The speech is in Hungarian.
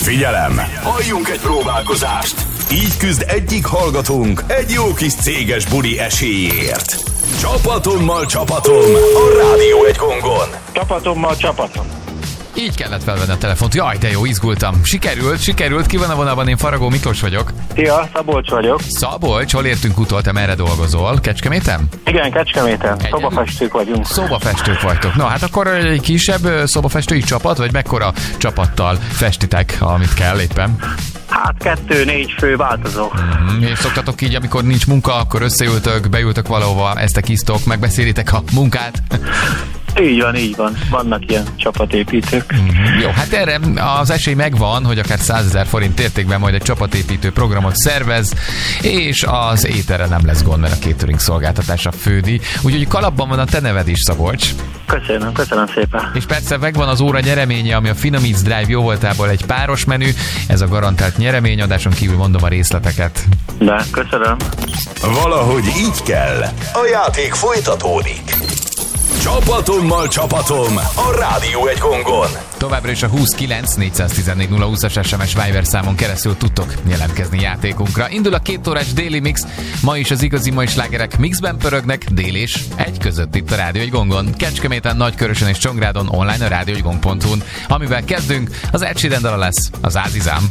Figyelem! Halljunk egy próbálkozást! Így küzd egyik hallgatónk egy jó kis céges buli esélyért. Csapatommal csapatom a Rádió egy gongon. Csapatommal csapatom. Így kellett felvenni a telefont. Jaj, de jó, izgultam. Sikerült. Ki van a vonalban? Én Faragó Miklós vagyok. Szia, Szabolcs vagyok. Szabolcs, hol értünk utol? Te merre dolgozol? Kecskeméten? Igen, Kecskeméten. Szobafestők vagyunk. Szobafestők vagytok. Na hát akkor egy kisebb szobafestői csapat, vagy mekkora csapattal festitek, amit kell éppen? Hát 2-4 fő változó. És szoktatok így, amikor nincs munka, akkor összeültök, beültök valahova, eztek, isztok, megbeszélitek a munkát? Így van. Vannak ilyen csapatépítők. Jó, hát erre az esély megvan, hogy akár 100 000 forint értékben majd egy csapatépítő programot szervez, és az ételre nem lesz gond, mert a catering szolgáltatása fődi. Úgyhogy kalapban van a te neved is, Szabolcs. Köszönöm szépen. És persze megvan az óra nyereménye, ami a Finomíts Drive jóvoltából egy páros menü. Ez a garantált nyeremény, adáson kívül mondom a részleteket. De, köszönöm. Valahogy így kell. A játék folytatódik. Csapatommal csapatom a Rádió egy gongon. Továbbra is a 29 414 020-as SMS Viber számon keresztül tudtok jelentkezni játékunkra. Indul a 2 órás déli mix. Ma is az igazi mai slágerek mixben pörögnek, dél és egy között itt a Rádió egy gongon. Kecskeméten, Nagykörösön és Csongrádon, online a rádióegygong.hu-n. Amivel kezdünk, az Ed Sheeran dala lesz, az Azizám.